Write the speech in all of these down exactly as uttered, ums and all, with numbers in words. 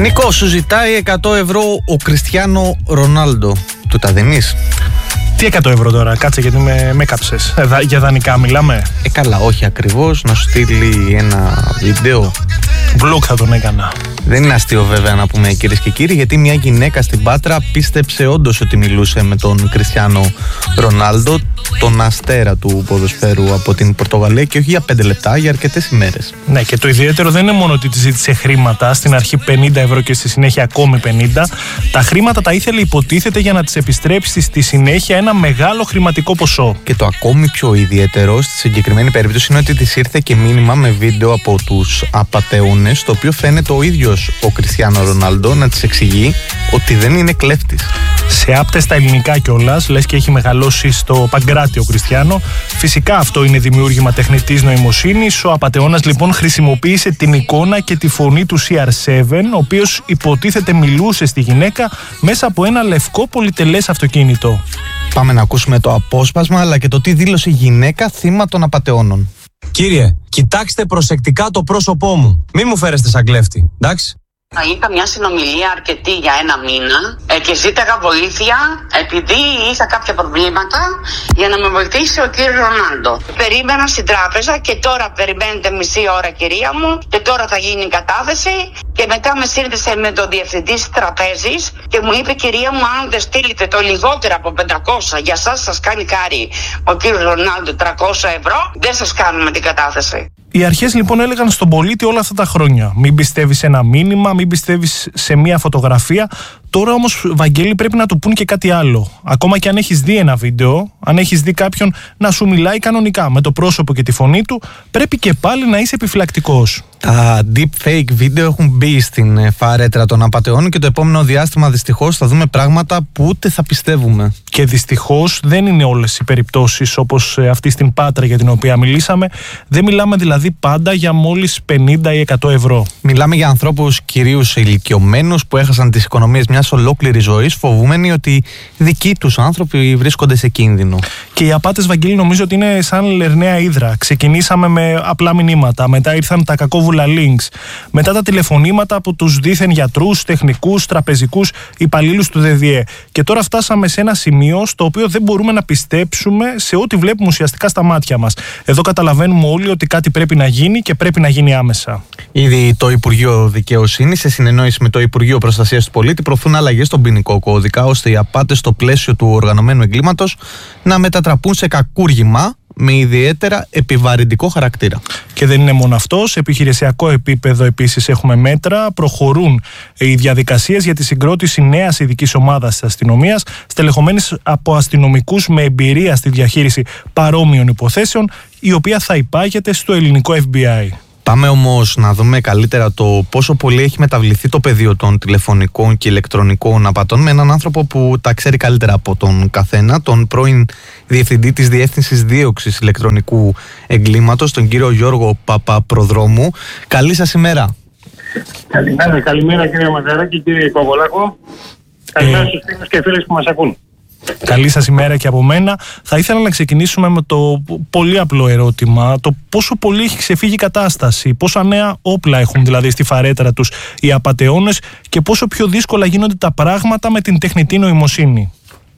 Νίκο, σου ζητάει εκατό ευρώ ο Κριστιάνο Ρονάλντο. Του τα δίνεις? Τι εκατό ευρώ τώρα, κάτσε γιατί με, με κάψες. Ε, δα, για δανεικά μιλάμε. Ε, καλά, όχι ακριβώς. Να σου στείλει ένα βίντεο. Vlog θα τον έκανα. Δεν είναι αστείο βέβαια να πούμε, κυρίες και κύριοι, γιατί μια γυναίκα στην Πάτρα πίστεψε όντως ότι μιλούσε με τον Κριστιάνο Ρονάλντο, τον αστέρα του ποδοσφαίρου από την Πορτογαλία, και όχι για πέντε λεπτά, για αρκετές ημέρες. Ναι, και το ιδιαίτερο δεν είναι μόνο ότι τη ζήτησε χρήματα, στην αρχή πενήντα ευρώ και στη συνέχεια ακόμη πενήντα. Τα χρήματα τα ήθελε, υποτίθεται, για να τις επιστρέψει στη συνέχεια ένα μεγάλο χρηματικό ποσό. Και το ακόμη πιο ιδιαίτερο στη συγκεκριμένη περίπτωση είναι ότι της ήρθε και μήνυμα με βίντεο από τους απατεώνες, το οποίο φαίνεται ο ίδιος ο Κριστιάνο Ρονάλντο να της εξηγεί ότι δεν είναι κλέφτης. Σε άπτες στα ελληνικά κιόλας, λες και έχει μεγαλώσει στο Παγκράτη ο Κριστιάνο. Φυσικά αυτό είναι δημιούργημα τεχνητής νοημοσύνης. Ο απατεώνας λοιπόν χρησιμοποίησε την εικόνα και τη φωνή του σι αρ σέβεν, ο οποίος υποτίθεται μιλούσε στη γυναίκα μέσα από ένα λευκό πολυτελές αυτοκίνητο. Πάμε να ακούσουμε το απόσπασμα, αλλά και το τι δήλωσε η γυναίκα θύμα των απατεώνων. Κύριε, κοιτάξτε προσεκτικά το πρόσωπό μου. Μη μου φέρεστε σαν κλέφτη, εντάξει? Είχα μια συνομιλία αρκετή για ένα μήνα ε, και ζήταγα βοήθεια επειδή είχα κάποια προβλήματα για να με βοηθήσει ο κύριος Ρονάλντο. Περίμενα στην τράπεζα και τώρα περιμένετε μισή ώρα, κυρία μου, και τώρα θα γίνει η κατάθεση. Και μετά με σύνδεσε με τον διευθυντή της τραπέζης και μου είπε, κυρία μου, αν δεν στείλετε το λιγότερο από πεντακόσια, για σας σας κάνει χάρη ο κύριος Ρονάλντο τριακόσια ευρώ, δεν σας κάνουμε την κατάθεση. Οι αρχές λοιπόν έλεγαν στον πολίτη όλα αυτά τα χρόνια: μην πιστεύεις σε ένα μήνυμα, μην πιστεύεις σε μία φωτογραφία. Τώρα όμως, Βαγγέλη, πρέπει να του πούν και κάτι άλλο. Ακόμα και αν έχεις δει ένα βίντεο, αν έχεις δει κάποιον να σου μιλάει κανονικά με το πρόσωπο και τη φωνή του, πρέπει και πάλι να είσαι επιφυλακτικός. Τα deepfake βίντεο έχουν μπει στην φαρέτρα των απατεώνων και το επόμενο διάστημα δυστυχώς θα δούμε πράγματα που ούτε θα πιστεύουμε. Και δυστυχώς δεν είναι όλες οι περιπτώσεις όπως αυτή στην Πάτρα για την οποία μιλήσαμε. Δεν μιλάμε δηλαδή πάντα για μόλις πενήντα ή εκατό ευρώ. Μιλάμε για ανθρώπους κυρίως ηλικιωμένους που έχασαν τις οικονομίες μιας ολόκληρης ζωής, φοβούμενοι ότι δικοί τους άνθρωποι βρίσκονται σε κίνδυνο. Και οι απάτες, Βαγγέλη, νομίζω ότι είναι σαν λερναία ύδρα. Ξεκινήσαμε με απλά μηνύματα, μετά ήρθαν τα κακόβουλα links, μετά τα τηλεφωνήματα από τους δίθεν γιατρούς, τεχνικούς, τραπεζικούς, υπαλλήλους του ΔΔΕ. Και τώρα φτάσαμε σε ένα σημείο στο οποίο δεν μπορούμε να πιστέψουμε σε ό,τι βλέπουμε ουσιαστικά στα μάτια μας. Εδώ καταλαβαίνουμε όλοι ότι κάτι πρέπει να γίνει και πρέπει να γίνει άμεσα. Ήδη το Υπουργείο Δικαιοσύνης, σε συνεννόηση με το Υπουργείο Προστασίας του Πολίτη, προωθούν αλλαγές στον ποινικό κώδικα, ώστε οι απάτες στο πλαίσιο του οργανωμένου εγκλήματος να μετατραπούν σε κακούργημα με ιδιαίτερα επιβαρυντικό χαρακτήρα. Και δεν είναι μόνο αυτό. Σε επιχειρησιακό επίπεδο επίσης έχουμε μέτρα. Προχωρούν οι διαδικασίες για τη συγκρότηση νέας ειδικής ομάδας της αστυνομίας, στελεχωμένης από αστυνομικούς με εμπειρία στη διαχείριση παρόμοιων υποθέσεων, η οποία θα υπάγεται στο ελληνικό εφ μπι άι. Πάμε όμως να δούμε καλύτερα το πόσο πολύ έχει μεταβληθεί το πεδίο των τηλεφωνικών και ηλεκτρονικών απατών με έναν άνθρωπο που τα ξέρει καλύτερα από τον καθένα, τον πρώην Διευθυντή της Διεύθυνσης Δίωξης Ηλεκτρονικού Εγκλήματος, τον κύριο Γιώργο Παπαπροδρόμου. Καλή σας ημέρα. Καλημέρα, καλημέρα κύριε Ματέρα και κύριε Κοβολάκο. Καλημέρα ε... στους φίλους και φίλες που μας ακούν. Καλή σας ημέρα και από μένα. Θα ήθελα να ξεκινήσουμε με το πολύ απλό ερώτημα: το πόσο πολύ έχει ξεφύγει η κατάσταση, πόσα νέα όπλα έχουν δηλαδή στη φαρέτρα τους οι απατεώνες και πόσο πιο δύσκολα γίνονται τα πράγματα με την τεχνητή νοημοσύνη.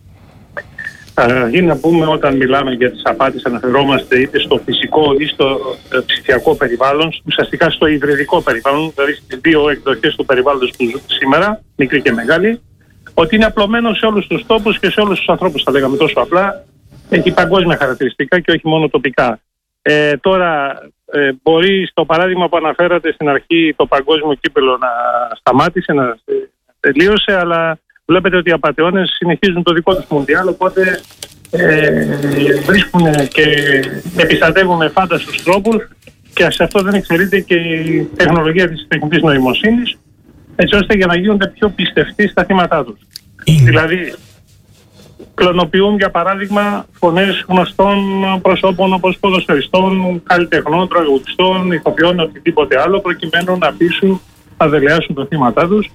Καταρχήν να πούμε, όταν μιλάμε για τις απάτες, αναφερόμαστε είτε στο φυσικό ή στο ψηφιακό περιβάλλον, ουσιαστικά στο υβριδικό περιβάλλον, δηλαδή στις δύο εκδοχές του περιβάλλοντος που ζούμε σήμερα, μικρή και μεγάλη, ότι είναι απλωμένο σε όλους τους τόπους και σε όλους τους ανθρώπους, θα λέγαμε τόσο απλά. Έχει παγκόσμια χαρακτηριστικά και όχι μόνο τοπικά. Ε, τώρα, ε, μπορεί στο παράδειγμα που αναφέρατε στην αρχή το παγκόσμιο κύπελλο να σταμάτησε, να τελείωσε, αλλά βλέπετε ότι οι απατεώνες συνεχίζουν το δικό τους μουντιάλ, οπότε ε, βρίσκουν και επιστατεύουν με φάνταστους τρόπους και σε αυτό δεν εξαιρείται και η τεχνολογία της τεχνητής νοημοσύνης, έτσι ώστε για να γίνονται πιο πιστευτοί στα θύματα τους. Mm. Δηλαδή, κλωνοποιούν για παράδειγμα φωνές γνωστών προσώπων όπως ποδοσφαιριστών, καλλιτεχνών, τραγουδιστών, ηθοποιών, οτιδήποτε άλλο, προκειμένου να πείσουν, να δελεάσουν τα θύματα τους.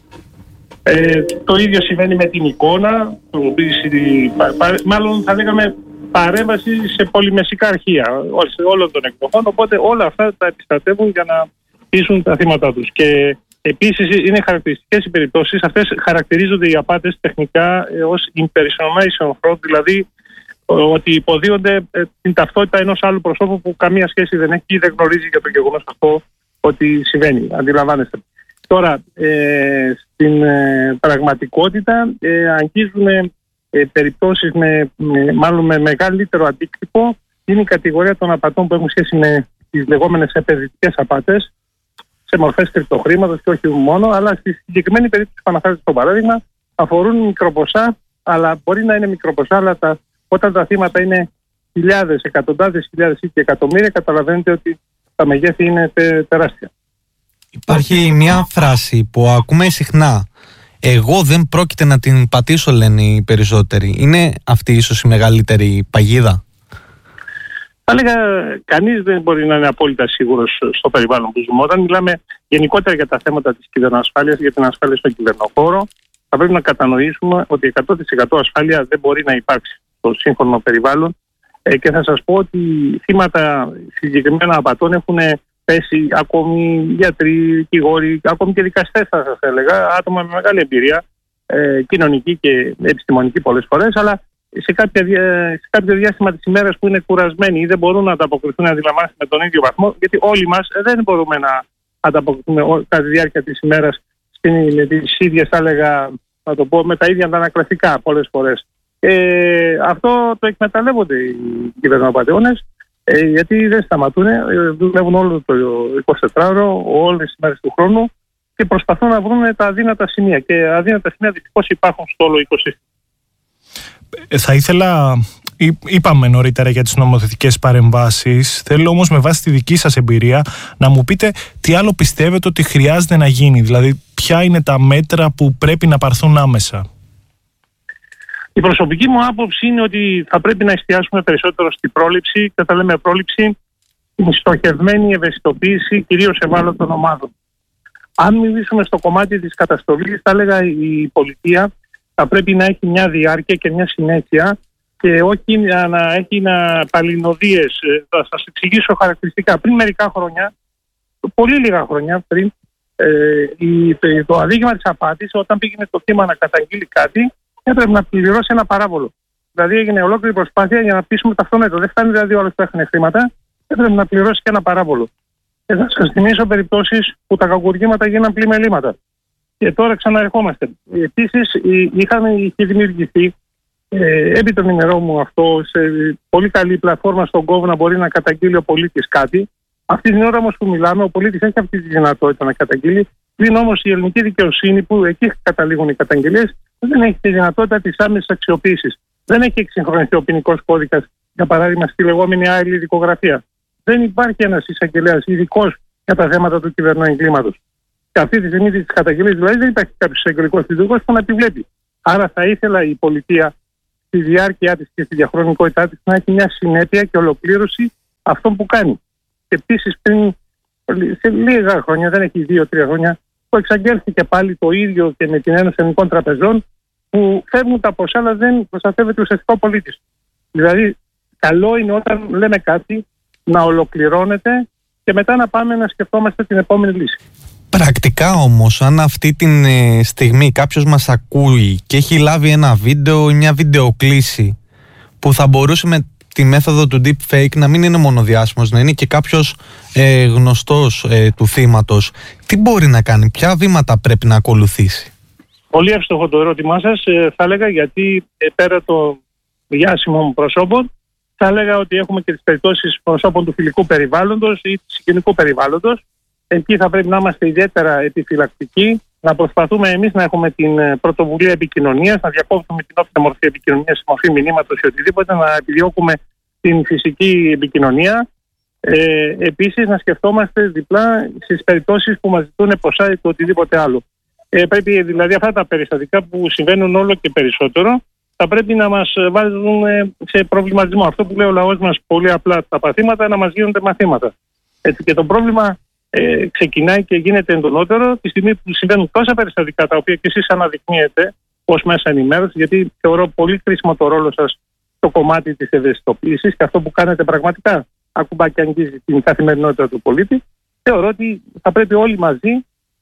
Ε, το ίδιο συμβαίνει με την εικόνα, μάλλον θα λέγαμε παρέμβαση σε πολυμεσικά αρχεία όλων των εκδοχών, οπότε όλα αυτά τα επιστατεύουν για να πείσουν τα θύματα τους. Και Επίσης, είναι χαρακτηριστικές οι περιπτώσεις. Αυτές χαρακτηρίζονται οι απάτες τεχνικά ως impersonation fraud, δηλαδή ότι υποδίονται την ταυτότητα ενός άλλου προσώπου που καμία σχέση δεν έχει ή δεν γνωρίζει για το γεγονός αυτό ότι συμβαίνει. Αντιλαμβάνεστε. Τώρα, ε, στην ε, πραγματικότητα ε, αγγίζουν ε, περιπτώσεις με, με, μάλλον με μεγαλύτερο αντίκτυπο. Είναι η κατηγορία των απατών που έχουν σχέση με τις λεγόμενες επενδυτικές απάτες σε μορφές κρυπτοχρήματος και όχι μόνο, αλλά στη συγκεκριμένη περίπτωση που αναφέρεται στο παράδειγμα αφορούν μικροποσά, αλλά μπορεί να είναι μικροποσά, αλλά τα, όταν τα θύματα είναι χιλιάδες, εκατοντάδες χιλιάδες ή και εκατομμύρια, καταλαβαίνετε ότι τα μεγέθη είναι τε, τεράστια. Υπάρχει μια φράση που ακούμε συχνά. Εγώ δεν πρόκειται να την πατήσω, λένε οι περισσότεροι. Είναι αυτή ίσως η μεγαλύτερη παγίδα? Θα έλεγα, κανείς δεν μπορεί να είναι απόλυτα σίγουρος στο περιβάλλον που ζούμε. Όταν μιλάμε γενικότερα για τα θέματα της κυβερνοασφάλειας, για την ασφάλεια στον κυβερνοχώρο, θα πρέπει να κατανοήσουμε ότι εκατό τοις εκατό ασφάλεια δεν μπορεί να υπάρξει στο σύγχρονο περιβάλλον. Ε, και θα σας πω ότι θύματα συγκεκριμένα απατών έχουν πέσει ακόμη γιατροί, δικηγόροι, ακόμη και δικαστές, θα σας έλεγα, άτομα με μεγάλη εμπειρία, ε, κοινωνική και επιστημονική πολλές φορές, αλλά σε, κάποια, σε κάποιο διάστημα της ημέρας που είναι κουρασμένοι ή δεν μπορούν να ανταποκριθούν, να αντιλαμβάνονται με τον ίδιο βαθμό, γιατί όλοι μας δεν μπορούμε να ανταποκριθούμε κατά τη διάρκεια της ημέρας με τις ίδιες, θα έλεγα, να το πω, με τα ίδια αντανακλαστικά πολλές φορές. Ε, αυτό το εκμεταλλεύονται οι κυβερνοαπατεώνες, ε, γιατί δεν σταματούν, ε, δουλεύουν όλο το εικοσιτετράωρο, όλες τις μέρες του χρόνου και προσπαθούν να βρουν τα αδύνατα σημεία. Και αδύνατα σημεία δυστυχώς υπάρχουν στο όλο οικοσύστημα. Ε, θα ήθελα, είπαμε νωρίτερα για τις νομοθετικές παρεμβάσεις, θέλω όμως με βάση τη δική σας εμπειρία να μου πείτε τι άλλο πιστεύετε ότι χρειάζεται να γίνει, δηλαδή ποια είναι τα μέτρα που πρέπει να πάρθουν άμεσα. Η προσωπική μου άποψη είναι ότι θα πρέπει να εστιάσουμε περισσότερο στην πρόληψη, και όταν λέμε πρόληψη, την στοχευμένη ευαισθητοποίηση κυρίως ευάλωτων ομάδων. Αν μιλήσουμε στο κομμάτι της καταστολής, θα έλεγα η πολιτεία θα πρέπει να έχει μια διάρκεια και μια συνέχεια και όχι να έχει να παλινοδίες. Θα σας εξηγήσω χαρακτηριστικά. Πριν μερικά χρόνια, πολύ λίγα χρόνια πριν, ε, το αδίκημα της απάτης, όταν πήγαινε το θύμα να καταγγείλει κάτι, έπρεπε να πληρώσει ένα παράβολο. Δηλαδή έγινε ολόκληρη προσπάθεια για να πείσουμε ταυτόμετρο. Δεν φτάνει δηλαδή όλες που έχουν χρήματα, έπρεπε να πληρώσει και ένα παράβολο. Και θα σας θυμίσω περιπτώσεις που τα κακουργήματα γίναν πλημελήματα. Και τώρα ξαναερχόμαστε. Επίσης, είχαμε, είχε δημιουργηθεί ε, επί των ημερών μου αυτό σε πολύ καλή πλατφόρμα στον κόβο να μπορεί να καταγγείλει ο πολίτης κάτι. Αυτή την ώρα όμως που μιλάμε, ο πολίτης έχει αυτή τη δυνατότητα να καταγγείλει. Πλην όμως η ελληνική δικαιοσύνη, που εκεί καταλήγουν οι καταγγελίες, δεν έχει τη δυνατότητα της άμεσης αξιοποίησης. Δεν έχει εξυγχρονιστεί ο ποινικός κώδικας, για παράδειγμα, στη λεγόμενη άειλη δικογραφία. Δεν υπάρχει ένας εισαγγελέας ειδικός για τα θέματα του κυβερνοεγκλήματος. Και αυτή τη στιγμή της καταγγελίας, δηλαδή, δεν υπάρχει κάποιος εισαγγελικός ειδικός που να επιβλέπει. Άρα θα ήθελα η πολιτεία στη διάρκεια της και στη διαχρονικότητά της να έχει μια συνέπεια και ολοκλήρωση αυτών που κάνει. Και επίσης, πριν σε λίγα χρόνια, δεν έχει δύο-τρία χρόνια, που εξαγγέλθηκε πάλι το ίδιο και με την Ένωση Ελληνικών Τραπεζών, που φεύγουν τα ποσά, αλλά δεν προστατεύεται ουσιαστικό πολίτης. Δηλαδή, καλό είναι όταν λέμε κάτι να ολοκληρώνεται και μετά να πάμε να σκεφτόμαστε την επόμενη λύση. Πρακτικά όμως, αν αυτή τη στιγμή κάποιος μας ακούει και έχει λάβει ένα βίντεο ή μια βιντεοκλήση που θα μπορούσε με τη μέθοδο του deepfake να μην είναι μονοδιάσημος, να είναι και κάποιος ε, γνωστός ε, του θύματος, τι μπορεί να κάνει, ποια βήματα πρέπει να ακολουθήσει? Πολύ εύστοχο το ερώτημά σας. Ε, θα έλεγα, γιατί ε, πέρα των διάσημων προσώπων, θα έλεγα ότι έχουμε και τις περιπτώσεις προσώπων του φιλικού περιβάλλοντος ή του συγγενικού περιβάλλοντος. Εκεί θα πρέπει να είμαστε ιδιαίτερα επιφυλακτικοί, να προσπαθούμε εμείς να έχουμε την πρωτοβουλία επικοινωνίας, να διακόψουμε την όποια μορφή επικοινωνίας, σε μορφή μηνύματος ή οτιδήποτε, να επιδιώκουμε την φυσική επικοινωνία. Ε, επίσης, να σκεφτόμαστε διπλά στις περιπτώσεις που μας ζητούν ποσά ή οτιδήποτε άλλο. Ε, πρέπει δηλαδή αυτά τα περιστατικά που συμβαίνουν όλο και περισσότερο, θα πρέπει να μας βάζουν σε προβληματισμό. Αυτό που λέει ο λαός μας πολύ απλά, τα παθήματα να μας γίνονται μαθήματα. Έτσι, και το πρόβλημα ε, ξεκινάει και γίνεται εντονότερο τη στιγμή που συμβαίνουν τόσα περιστατικά, τα οποία και εσείς αναδεικνύετε ως μέσα ενημέρωση, γιατί θεωρώ πολύ κρίσιμο το ρόλο σας στο κομμάτι της ευαισθητοποίησης και αυτό που κάνετε πραγματικά ακουμπά και αγγίζει την καθημερινότητα του πολίτη. Θεωρώ ότι θα πρέπει όλοι μαζί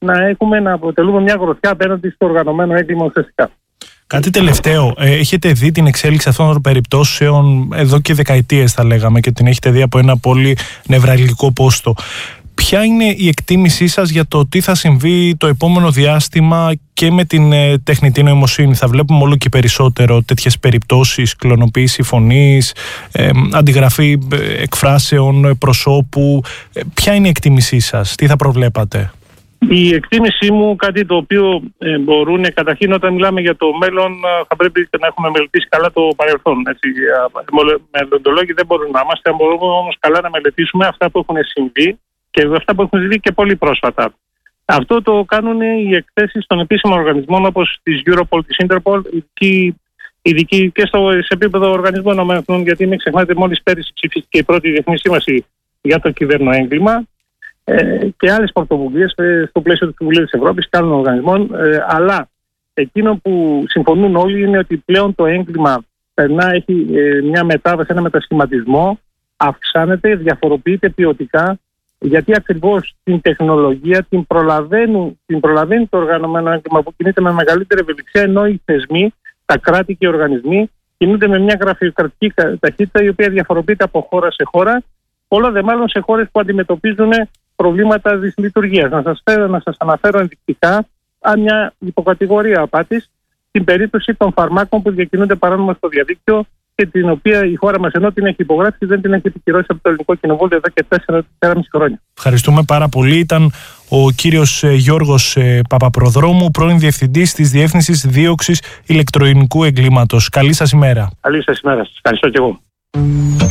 να έχουμε να αποτελούμε μια γροθιά απέναντι στο οργανωμένο έγκλημα ουσιαστικά. Κάτι τελευταίο. Ε, έχετε δει την εξέλιξη αυτών των περιπτώσεων εδώ και δεκαετίες, θα λέγαμε, και την έχετε δει από ένα πολύ νευραλγικό πόστο. Ποια είναι η εκτίμησή σας για το τι θα συμβεί το επόμενο διάστημα και με την ε, τεχνητή νοημοσύνη? Θα βλέπουμε όλο και περισσότερο τέτοιες περιπτώσεις, κλωνοποίηση φωνής, ε, αντιγραφή ε, εκφράσεων προσώπου. Ε, ποια είναι η εκτίμησή σας, τι θα προβλέπατε? Η εκτίμησή μου, κάτι το οποίο ε, μπορούν, καταρχήν όταν μιλάμε για το μέλλον, θα πρέπει να έχουμε μελετήσει καλά το παρελθόν. Έτσι. Μελλοντολόγοι δεν μπορούν να είμαστε, αν μπορούμε όμως καλά να μελετήσουμε αυτά που έχουν συμβεί και αυτά που έχουν συμβεί και πολύ πρόσφατα. Αυτό το κάνουν οι εκθέσεις των επίσημων οργανισμών όπως της Europol, της Interpol, ειδικοί, ειδικοί και στο, σε επίπεδο οργανισμών, γιατί μην ξεχνάτε, μόλις πέρυσι ψηφίστηκε η πρώτη διεθνή σύμβαση για το κυβερνοέγκλημα. Ε, και άλλες πρωτοβουλίες ε, στο πλαίσιο του Συμβουλίου της Ευρώπης και άλλων οργανισμών, ε, αλλά εκείνο που συμφωνούν όλοι είναι ότι πλέον το έγκλημα περνά, έχει ε, μια μετάβαση, ένα μετασχηματισμό, αυξάνεται, διαφοροποιείται ποιοτικά, γιατί ακριβώς την τεχνολογία την, την προλαβαίνει το οργανωμένο έγκλημα που κινείται με μεγαλύτερη ευελιξία, ενώ οι θεσμοί, τα κράτη και οι οργανισμοί κινούνται με μια γραφειοκρατική ταχύτητα η οποία διαφοροποιείται από χώρα σε χώρα, όλο δε μάλλον σε χώρες που αντιμετωπίζουν προβλήματα δυσλειτουργίας. Να σας, φέρω, να σας αναφέρω ενδεικτικά αν μια υποκατηγορία απάτης, την περίπτωση των φαρμάκων που διακινούνται παράνομα στο διαδίκτυο και την οποία η χώρα μας, ενώ την έχει υπογράψει, δεν την έχει επικυρώσει από το Ελληνικό Κοινοβούλιο εδώ και τέσσερα με μισή χρόνια. Ευχαριστούμε πάρα πολύ. Ήταν ο κύριος Γιώργος Παπαπροδρόμου, πρώην Διευθυντής της Διεύθυνσης Δίωξης Ηλεκτρονικού Εγκλήματος. Καλή σας ημέρα. Καλή σας ημέρα. Σας ευχαριστώ και εγώ.